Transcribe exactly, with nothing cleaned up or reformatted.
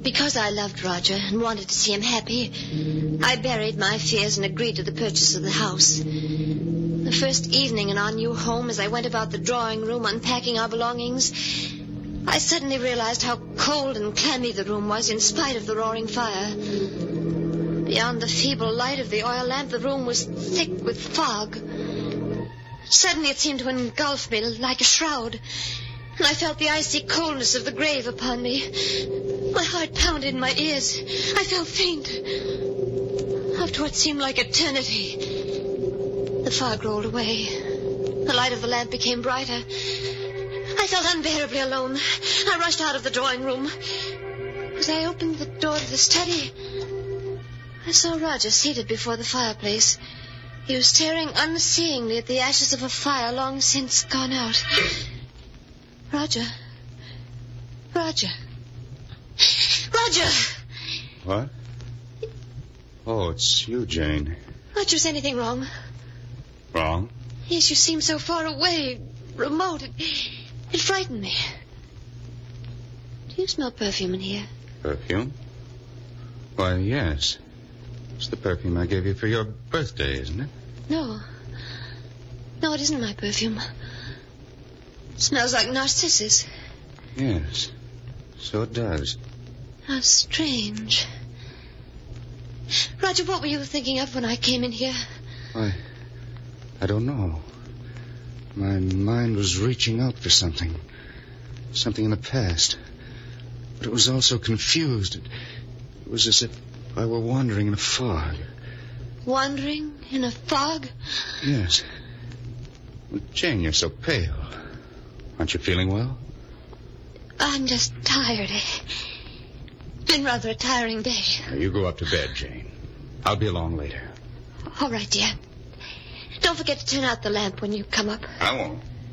Because I loved Roger and wanted to see him happy, I buried my fears and agreed to the purchase of the house. The first evening in our new home, as I went about the drawing room unpacking our belongings, I suddenly realized how cold and clammy the room was in spite of the roaring fire. Beyond the feeble light of the oil lamp, the room was thick with fog. Suddenly it seemed to engulf me like a shroud, and I felt the icy coldness of the grave upon me. My heart pounded in my ears. I felt faint. After what seemed like eternity, the fog rolled away. The light of the lamp became brighter. I felt unbearably alone. I rushed out of the drawing room. As I opened the door to the study, I saw Roger seated before the fireplace. He was staring unseeingly at the ashes of a fire long since gone out. Roger. Roger. Roger! What? Oh, it's you, Jane. Roger, is anything wrong? Wrong? Yes, you seem so far away, remote. It, it frightened me. Do you smell perfume in here? Perfume? Why, yes. It's the perfume I gave you for your birthday, isn't it? No. No, it isn't my perfume. It smells like narcissus. Yes, so it does. How strange. Roger, what were you thinking of when I came in here? Why, I don't know. My mind was reaching out for something. Something in the past. But it was also confused. It, it was as if I were wandering in a fog. Wandering in a fog? Yes. Well, Jane, you're so pale. Aren't you feeling well? I'm just tired. It's been rather a tiring day. Now, you go up to bed, Jane. I'll be along later. All right, dear. Don't forget to turn out the lamp when you come up. I won't.